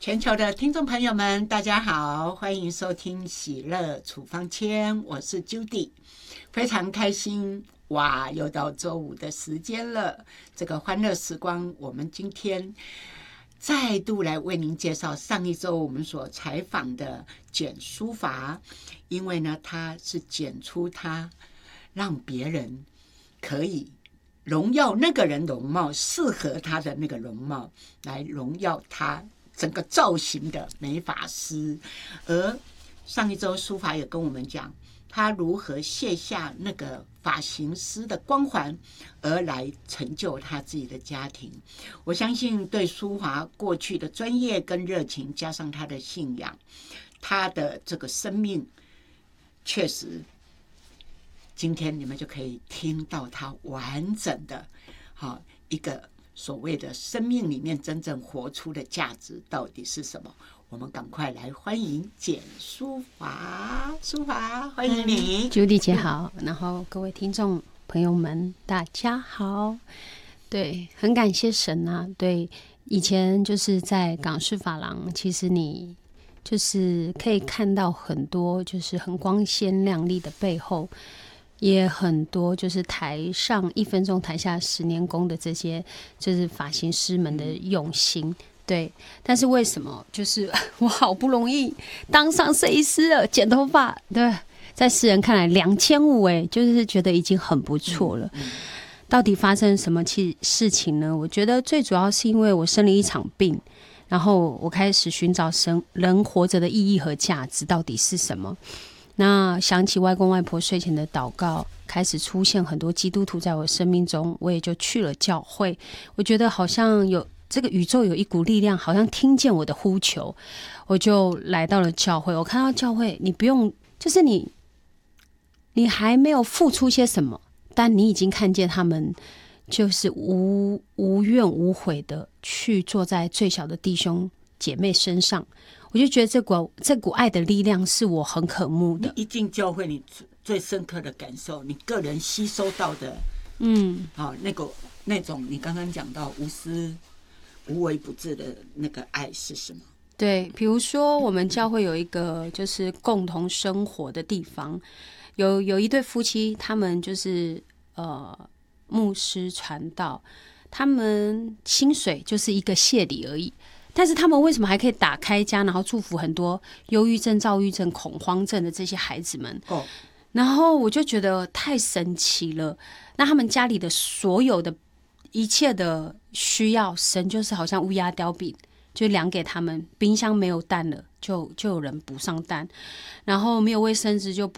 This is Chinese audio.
全球的听众朋友们，大家好，欢迎收听喜乐处方签，我是 Judy， 非常开心哇，又到周五的时间了。这个欢乐时光，我们今天再度来为您介绍上一周我们所采访的简书法，因为呢，他是简出他让别人可以荣耀那个人容貌，适合他的那个容貌，来荣耀他整个造型的美发师。而上一周书法也跟我们讲，他如何卸下那个发型师的光环，而来成就他自己的家庭。我相信对书法过去的专业跟热情，加上他的信仰，他的这个生命，确实今天你们就可以听到他完整的一个所谓的生命里面真正活出的价值到底是什么。我们赶快来欢迎简书法，书法欢迎你。 Judy 姐好，然后各位听众朋友们大家好。对，很感谢神啊。对，以前就是在港式发廊，其实你就是可以看到很多就是很光鲜亮丽的背后，也很多就是台上1分钟台下10年功的这些就是发型师们的用心。对，但是为什么就是我好不容易当上设计师了，剪头发，对，在世人看来2500，就是觉得已经很不错了。到底发生什么事情呢？我觉得最主要是因为我生了一场病，然后我开始寻找人活着的意义和价值到底是什么。那想起外公外婆睡前的祷告，开始出现很多基督徒在我生命中，我也就去了教会。我觉得好像有这个宇宙有一股力量，好像听见我的呼求，我就来到了教会。我看到教会，你不用，就是你还没有付出些什么，但你已经看见他们就是无怨无悔的去坐在最小的弟兄姐妹身上。我就觉得这股爱的力量是我很渴慕的。 你一进教会，你最深刻的感受，你个人吸收到的，那种你刚刚讲到无私无微不至的那个爱是什么？ 对，比如说我们教会有一个就是共同生活的地方，有一对夫妻，他们就是牧师传道，他们薪水就是一个谢礼而已。但是他们为什么还可以打开家，然后祝福很多忧郁症、躁郁症、恐慌症的这些孩子们？然后我就觉得太神奇了。那他们家里的所有的一切的需要，神就是好像乌鸦叼饼，就量给他们。冰箱没有蛋了，就有人补上蛋，然后没有卫生纸就